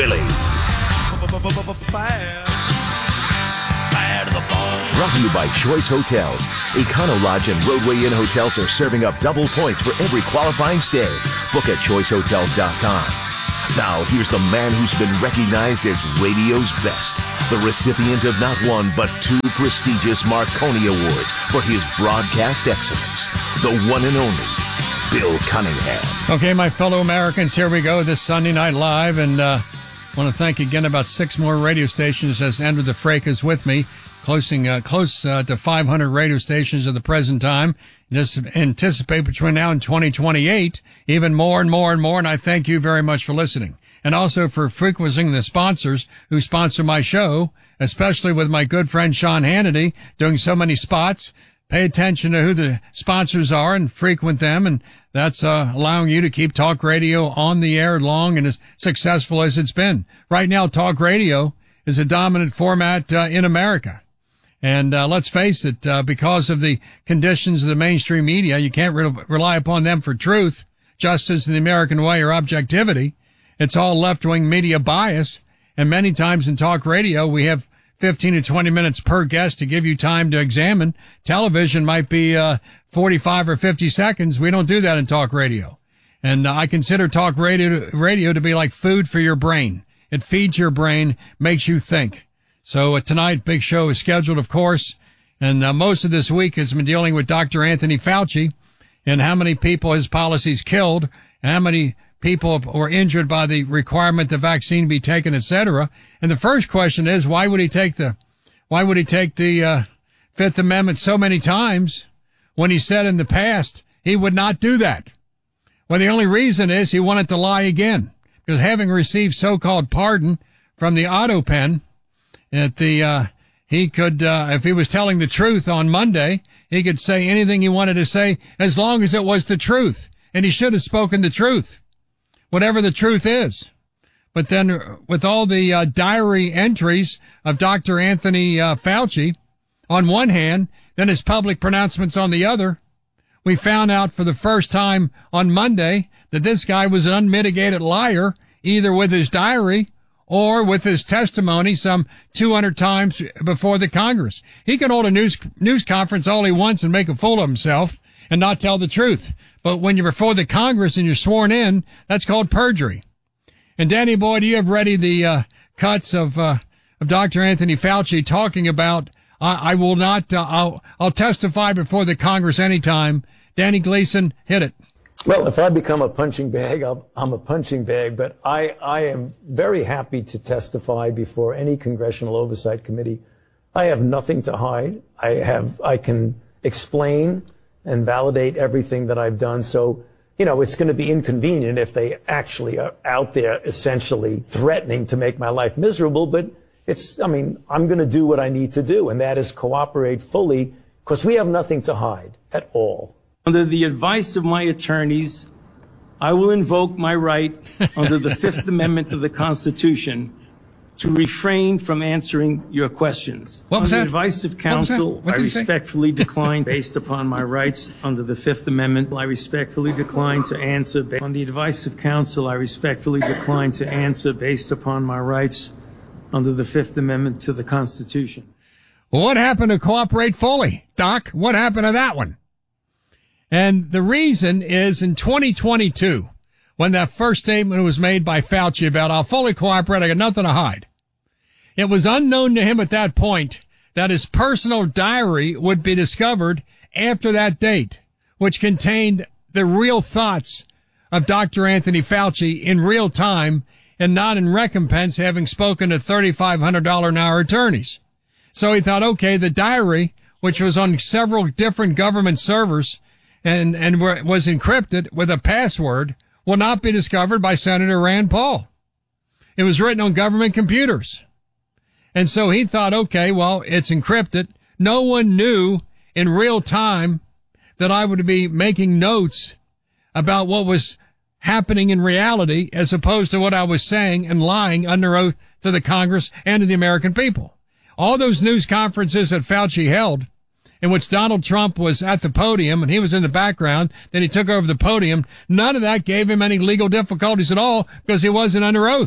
Willie. Brought to you by Choice Hotels. Econo Lodge and Roadway Inn hotels are serving up double points for every qualifying stay. Book at choicehotels.com. Now, here's the man who's been recognized as radio's best, the recipient of not one but 2 prestigious Marconi Awards for his broadcast excellence, the one and only Bill Cunningham. Okay, my fellow Americans, here we go, this Sunday Night Live, and want to thank again about 6 more radio stations has entered the fracas with me, close to 500 radio stations at the present time. Just anticipate between now and 2028, even more and more and more, and I thank you very much for listening. And also for frequenting the sponsors who sponsor my show, especially with my good friend Sean Hannity doing so many spots. Pay attention to who the sponsors are and frequent them, and that's allowing you to keep talk radio on the air long and as successful as it's been. Right now, talk radio is a dominant format in America. And let's face it, because of the conditions of the mainstream media, you can't rely upon them for truth, justice in the American way, or objectivity. It's all left-wing media bias. And many times in talk radio, we have 15 to 20 minutes per guest to give you time to examine. Television might be 45 or 50 seconds. We don't do that in talk radio. And I consider talk radio to be like food for your brain. It feeds your brain, makes you think. So tonight, big show is scheduled, of course, and most of this week has been dealing with Dr. Anthony Fauci and how many people his policies killed, and how many people were injured by the requirement the vaccine be taken, etc. And the first question is, why would he take the Fifth Amendment so many times when he said in the past he would not do that? Well, the only reason is he wanted to lie again, because having received so-called pardon from the auto pen, he could, if he was telling the truth on Monday, he could say anything he wanted to say as long as it was the truth. And he should have spoken the truth, whatever the truth is. But then with all the diary entries of Dr. Anthony Fauci on one hand, then his public pronouncements on the other, we found out for the first time on Monday that this guy was an unmitigated liar, either with his diary or with his testimony some 200 times before the Congress. He can hold a news conference all he wants and make a fool of himself and not tell the truth. But when you're before the Congress and you're sworn in, that's called perjury. And Danny Boy, do you have ready the cuts of Dr. Anthony Fauci talking about, I will not, I'll testify before the Congress anytime. Danny Gleason, hit it. Well, if I become a punching bag, I'm a punching bag, but I am very happy to testify before any Congressional Oversight Committee. I have nothing to hide. I can explain and validate everything that I've done. So, it's going to be inconvenient if they actually are out there essentially threatening to make my life miserable, but I'm going to do what I need to do, and that is cooperate fully, because we have nothing to hide at all. Under the advice of my attorneys, I will invoke my right under the Fifth Amendment of the Constitution to refrain from answering your questions. What was that? On the advice of counsel, I respectfully decline, based upon my rights under the Fifth Amendment, I respectfully decline to answer. On the advice of counsel, I respectfully decline to answer based upon my rights under the Fifth Amendment to the Constitution. Well, what happened to cooperate fully, Doc? What happened to that one? And the reason is in 2022, when that first statement was made by Fauci about I'll fully cooperate, I got nothing to hide. It was unknown to him at that point that his personal diary would be discovered after that date, which contained the real thoughts of Dr. Anthony Fauci in real time and not in recompense having spoken to $3,500 an hour attorneys. So he thought, okay, the diary, which was on several different government servers, and was encrypted with a password, will not be discovered by Senator Rand Paul. It was written on government computers. And so he thought, okay, well, it's encrypted. No one knew in real time that I would be making notes about what was happening in reality as opposed to what I was saying and lying under oath to the Congress and to the American people. All those news conferences that Fauci held, in which Donald Trump was at the podium and he was in the background, then he took over the podium. None of that gave him any legal difficulties at all because he wasn't under oath.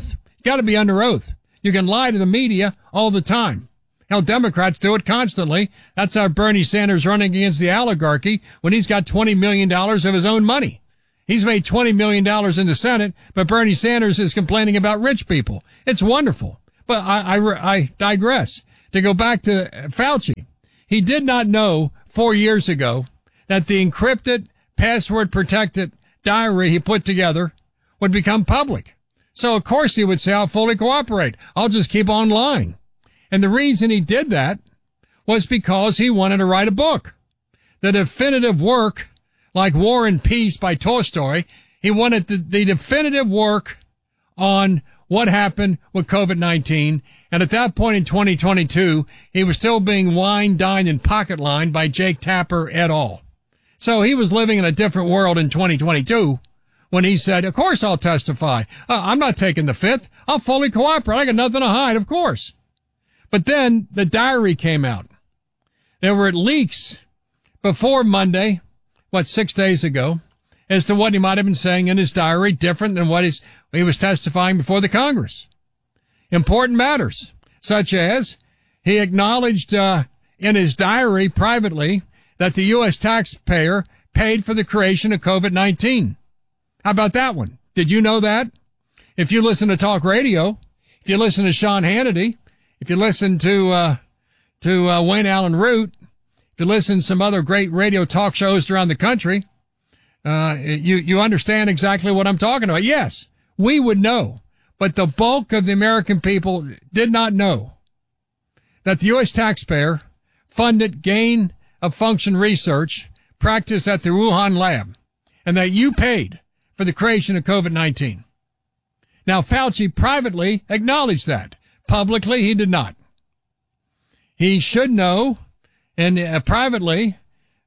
Got to be under oath. You can lie to the media all the time. Hell, Democrats do it constantly. That's how Bernie Sanders running against the oligarchy when he's got $20 million of his own money. He's made $20 million in the Senate, but Bernie Sanders is complaining about rich people. It's wonderful. But I digress. To go back to Fauci, he did not know 4 years ago that the encrypted, password-protected diary he put together would become public. So, of course, he would say, I'll fully cooperate. I'll just keep on lying. And the reason he did that was because he wanted to write a book. The definitive work, like War and Peace by Tolstoy, he wanted the definitive work on what happened with COVID-19. And at that point in 2022, he was still being wined, dined, and pocket-lined by Jake Tapper et al. So he was living in a different world in 2022 when he said, of course I'll testify. I'm not taking the fifth. I'll fully cooperate. I got nothing to hide, of course. But then the diary came out. There were leaks before Monday, 6 days ago, as to what he might have been saying in his diary, different than what he was testifying before the Congress. Important matters, such as he acknowledged in his diary privately that the U.S. taxpayer paid for the creation of COVID-19. How about that one? Did you know that? If you listen to talk radio, if you listen to Sean Hannity, if you listen to Wayne Allen Root, if you listen to some other great radio talk shows around the country, you understand exactly what I'm talking about. Yes, we would know, but the bulk of the American people did not know that the U.S. taxpayer funded gain of function research practiced at the Wuhan lab, and that you paid for the creation of COVID-19. Now, Fauci privately acknowledged that. Publicly, he did not. He should know, and publicly,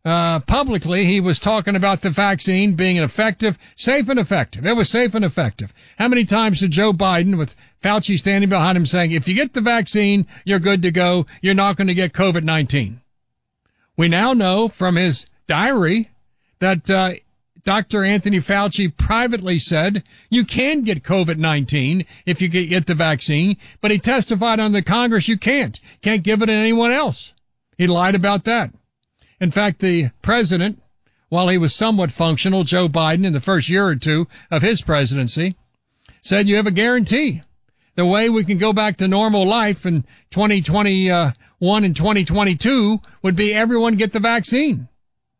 he was talking about the vaccine being safe and effective. It was safe and effective. How many times did Joe Biden, with Fauci standing behind him, saying, if you get the vaccine, you're good to go. You're not going to get COVID-19. We now know from his diary that Dr. Anthony Fauci privately said you can get COVID-19 if you get the vaccine, but he testified on the Congress you can't give it to anyone else. He lied about that. In fact, the president, while he was somewhat functional, Joe Biden, in the first year or two of his presidency, said you have a guarantee. The way we can go back to normal life in 2021 and 2022 would be everyone get the vaccine.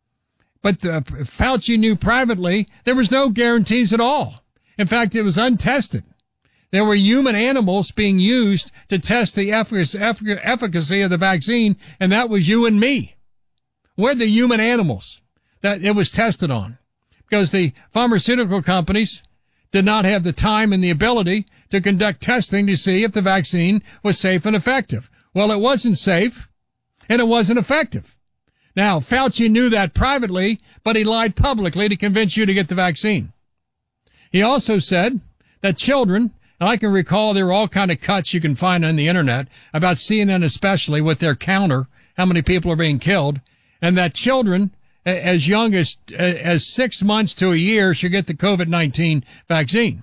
But Fauci knew privately there was no guarantees at all. In fact, it was untested. There were human animals being used to test the efficacy of the vaccine, and that was you and me. We're the human animals that it was tested on, because the pharmaceutical companies did not have the time and the ability to conduct testing to see if the vaccine was safe and effective. Well, it wasn't safe, and it wasn't effective. Now, Fauci knew that privately, but he lied publicly to convince you to get the vaccine. He also said that children, and I can recall there were all kind of cuts you can find on the internet about CNN especially with their counter, how many people are being killed, and that children as young as 6 months to a year should get the COVID-19 vaccine.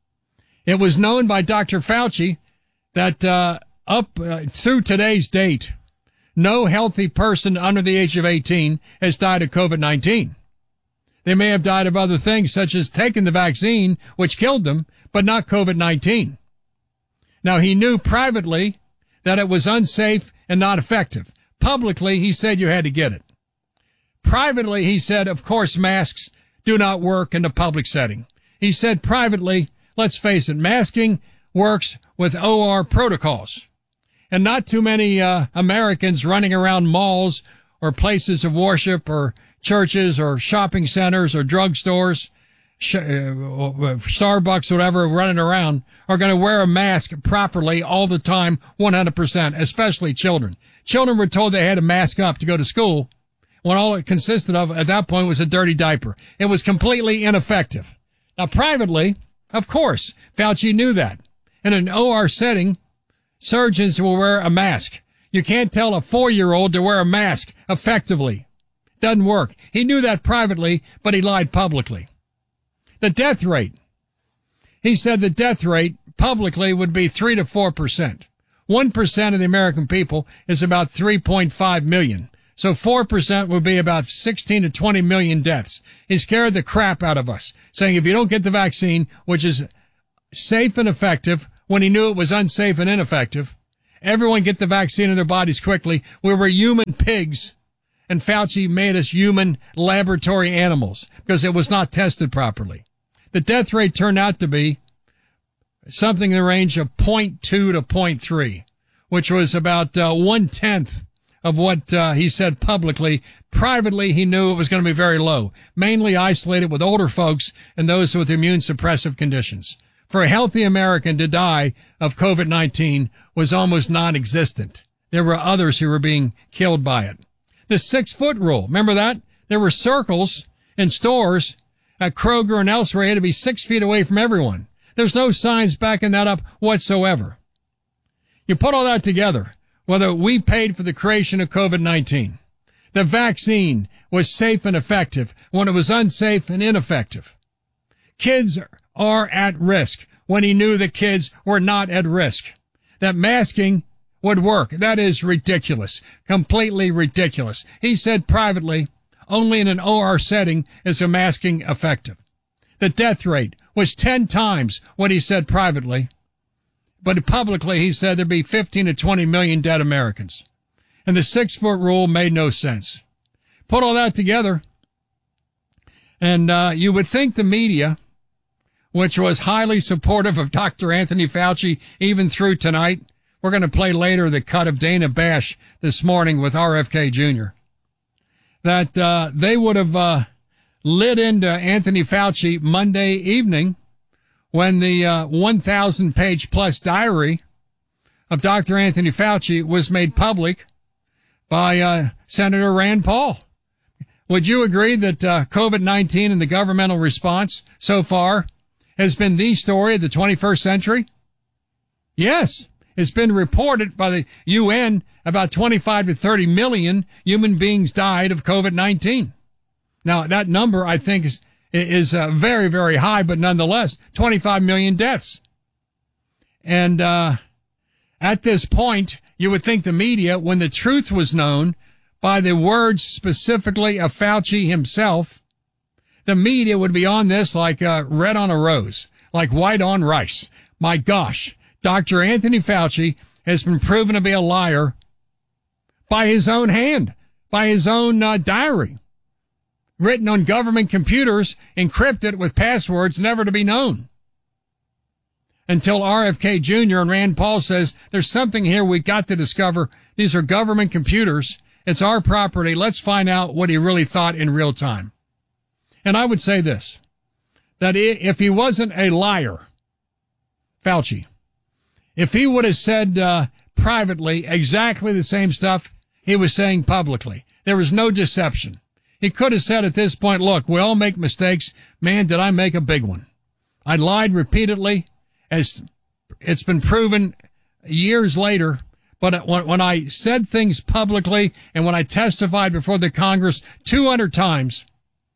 It was known by Dr. Fauci that up through today's date, no healthy person under the age of 18 has died of COVID-19. They may have died of other things, such as taking the vaccine, which killed them, but not COVID-19. Now, he knew privately that it was unsafe and not effective. Publicly, he said you had to get it. Privately, he said, of course, masks do not work in a public setting. He said privately, let's face it, masking works with OR protocols. And not too many Americans running around malls or places of worship or churches or shopping centers or drugstores, Starbucks, whatever, running around, are going to wear a mask properly all the time, 100%, especially children. Children were told they had to mask up to go to school when all it consisted of at that point was a dirty diaper. It was completely ineffective. Now, privately, of course, Fauci knew that. In an OR setting, surgeons will wear a mask. You can't tell a 4-year-old to wear a mask effectively. Doesn't work. He knew that privately, but he lied publicly. The death rate. He said the death rate publicly would be 3 to 4%. 1% of the American people is about 3.5 million. So 4% would be about 16 to 20 million deaths. He scared the crap out of us, saying if you don't get the vaccine, which is safe and effective, when he knew it was unsafe and ineffective, everyone get the vaccine in their bodies quickly. We were human pigs, and Fauci made us human laboratory animals because it was not tested properly. The death rate turned out to be something in the range of 0.2 to 0.3, which was about 1/10 of what he said publicly. Privately, he knew it was going to be very low, mainly isolated with older folks and those with immune suppressive conditions. For a healthy American to die of COVID-19 was almost non-existent. There were others who were being killed by it. The 6-foot rule, remember that? There were circles in stores at Kroger and elsewhere. You had to be 6 feet away from everyone. There's no signs backing that up whatsoever. You put all that together, whether we paid for the creation of COVID-19, the vaccine was safe and effective when it was unsafe and ineffective. Kids are at risk when he knew the kids were not at risk. That masking would work. That is ridiculous. Completely ridiculous. He said privately, only in an OR setting is a masking effective. The death rate was 10 times what he said privately, but publicly he said there'd be 15 to 20 million dead Americans. And the 6-foot rule made no sense. Put all that together, and you would think the media, which was highly supportive of Dr. Anthony Fauci even through tonight. We're going to play later the cut of Dana Bash this morning with RFK Jr., that they would have lit into Anthony Fauci Monday evening when the 1,000-page plus diary of Dr. Anthony Fauci was made public by Senator Rand Paul. Would you agree that COVID-19 and the governmental response so far has been the story of the 21st century? Yes. It's been reported by the UN about 25 to 30 million human beings died of COVID-19. Now, that number, I think, is very, very high, but nonetheless, 25 million deaths. And at this point, you would think the media, when the truth was known by the words specifically of Fauci himself, the media would be on this like red on a rose, like white on rice. My gosh, Dr. Anthony Fauci has been proven to be a liar by his own hand, by his own diary, written on government computers, encrypted with passwords never to be known. Until RFK Jr. and Rand Paul says, there's something here we got to discover. These are government computers. It's our property. Let's find out what he really thought in real time. And I would say this, that if he wasn't a liar, Fauci, if he would have said privately exactly the same stuff he was saying publicly, there was no deception. He could have said at this point, look, we all make mistakes. Man, did I make a big one. I lied repeatedly, as it's been proven years later. But when I said things publicly and when I testified before the Congress 200 times,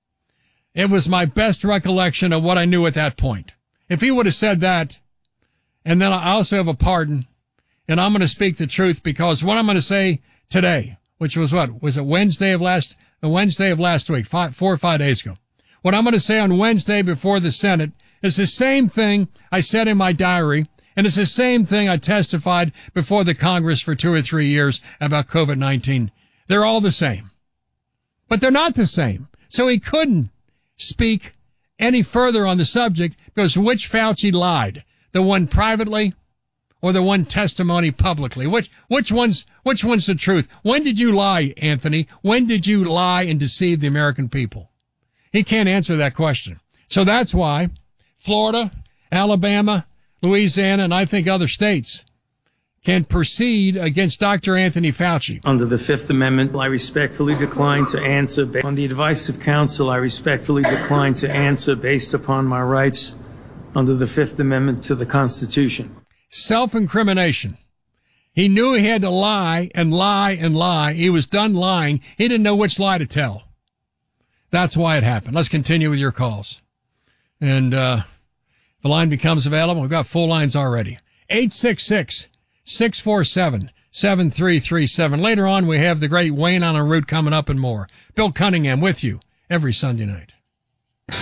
it was my best recollection of what I knew at that point. If he would have said that, and then I also have a pardon, and I'm going to speak the truth, because what I'm going to say today, which was what? Was it Wednesday of last week, 4 or 5 days ago? What I'm going to say on Wednesday before the Senate is the same thing I said in my diary, and it's the same thing I testified before the Congress for 2 or 3 years about COVID-19. They're all the same. But they're not the same. So he couldn't speak any further on the subject, because which Fauci lied? The one privately or the one testimony publicly? Which one's the truth? When did you lie, Anthony? When did you lie and deceive the American people? He can't answer that question. So that's why Florida, Alabama, Louisiana, and I think other states can proceed against Dr. Anthony Fauci. Under the Fifth Amendment, I respectfully decline to answer. On the advice of counsel, I respectfully decline to answer based upon my rights under the Fifth Amendment to the Constitution. Self-incrimination. He knew he had to lie and lie and lie. He was done lying. He didn't know which lie to tell. That's why it happened. Let's continue with your calls. And the the line becomes available. We've got full lines already. 866-647-7337. Later on, we have the great Wayne on en route coming up and more. Bill Cunningham with you every Sunday night.